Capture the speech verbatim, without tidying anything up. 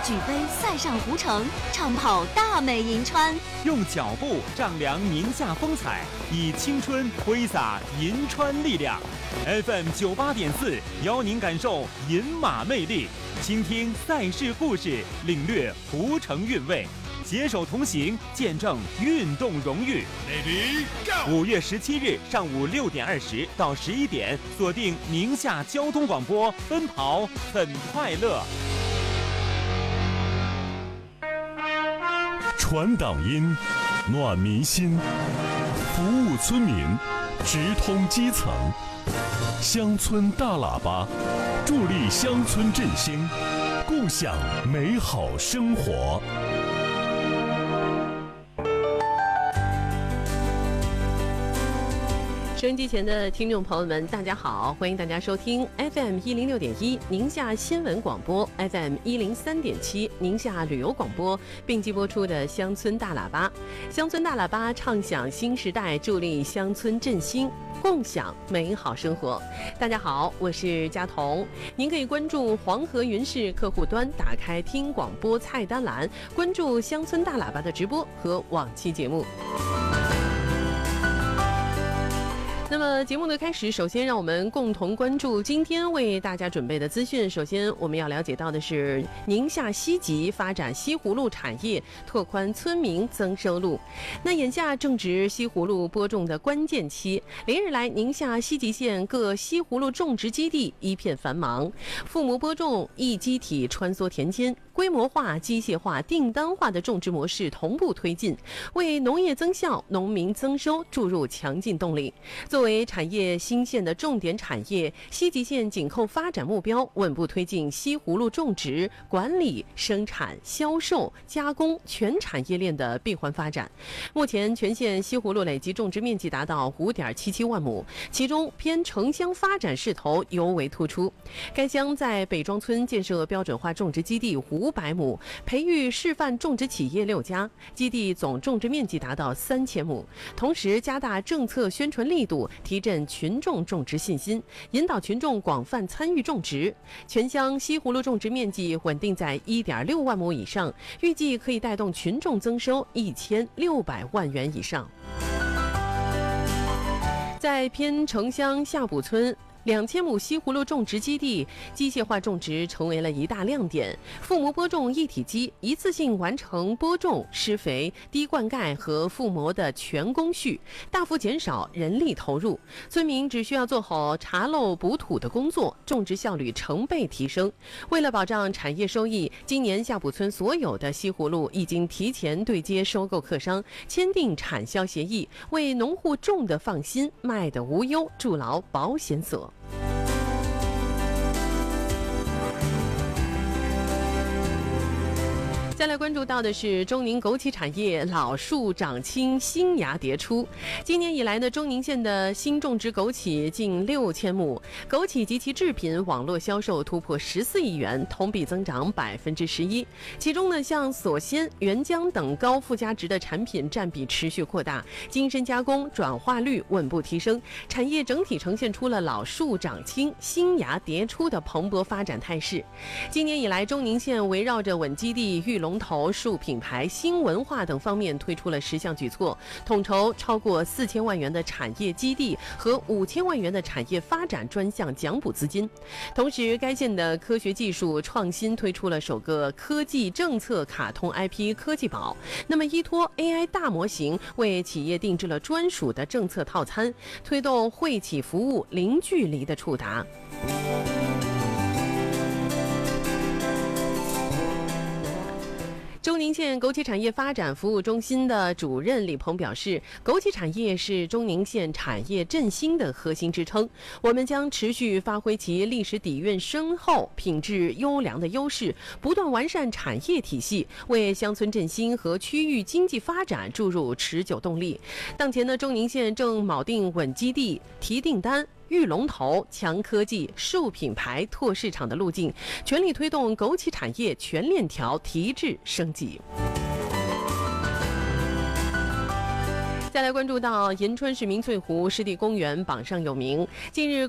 举杯塞上湖城，畅跑大美银川。 用脚步丈量宁夏风采，以青春挥洒银川力量。F M 九八点四，邀您感受银马魅力，倾听赛事故事，领略湖城韵味。携手同行，见证运动荣誉。 Ready go！ 五月十七日上午六点二十到十一点，锁定宁夏交通广播，奔跑很快乐。 传党音，暖民心，服务村民，直通基层。乡村大喇叭，助力乡村振兴，共享美好生活。 收音机前的听众朋友们，大家好，欢迎大家收听 F M 一零六点一宁夏新闻广播 ，F M 一零三点七宁夏旅游广播并机播出的乡村大喇叭。乡村大喇叭唱响新时代，助力乡村振兴，共享美好生活。大家好，我是佳彤。您可以关注黄河云视客户端，打开听广播菜单栏，关注乡村大喇叭的直播和往期节目。那么节目的开始，首先让我们共同关注今天为大家准备的资讯。首先我们要了解到的是宁夏西集发展西葫芦产业，拓宽村民增收入。那眼下正值西葫芦播种的关键期，连日来宁夏西集县各西葫芦种植基地一片繁忙，父母播种，一机体穿梭田间，规模化、机械化、订单化的种植模式同步推进，为农业增效、农民增收注入强劲动力。作为产业新县的重点产业，西集县紧扣发展目标，稳步推进西葫芦种植、管理、生产、销售、加工全产业链的闭环发展。目前全县西葫芦累计种植面积达到 五点七七万亩，其中偏城乡发展势头尤为突出。该乡在北庄村建设标准化种植基地五百亩，培育示范种植企业六家，基地总种植面积达到三千亩。同时加大政策宣传力度，提振群众种植信心，引导群众广泛参与种植。全乡西葫芦种植面积稳定在 一点六万亩以上，预计可以带动群众增收一千六百万元以上。在偏城乡下埠村，两千亩西葫芦种植基地机械化种植成为了一大亮点，父母播种一体机一次性完成播种、施肥、滴灌溉和覆膜的全工序，大幅减少人力投入，村民只需要做好查漏补土的工作，种植效率成倍提升。为了保障产业收益，今年下埠村所有的西葫芦已经提前对接收购客商，签订产销协议，为农户种的放心、卖的无忧筑牢保险锁。再来关注到的是中宁枸杞产业老树长青，新芽迭出。今年以来呢，中宁县的新种植枸杞近六千亩，枸杞及其制品网络销售突破十四亿元，同比增长百分之十一。其中呢，像锁鲜、原浆等高附加值的产品占比持续扩大，精深加工转化率稳步提升，产业整体呈现出了老树长青、新芽迭出的蓬勃发展态势。今年以来，中宁县围绕着稳基地、育龙头、树品牌、新文化等方面推出了十项举措，统筹超过四千万元的产业基地和五千万元的产业发展专项奖补资金。同时，该县的科学技术创新推出了首个科技政策卡通 I P 科技宝。那么，依托 A I 大模型，为企业定制了专属的政策套餐，推动惠企服务零距离的触达。中宁县枸杞产业发展服务中心的主任李鹏表示，枸杞产业是中宁县产业振兴的核心支撑，我们将持续发挥其历史底蕴深厚、品质优良的优势，不断完善产业体系，为乡村振兴和区域经济发展注入持久动力。当前呢，中宁县正铆定稳基地、提订单、育龙头、强科技、树品牌、拓市场的路径，全力推动枸杞产业全链条提质升级。再来关注到银川市明翠湖湿地公园榜上有名，近日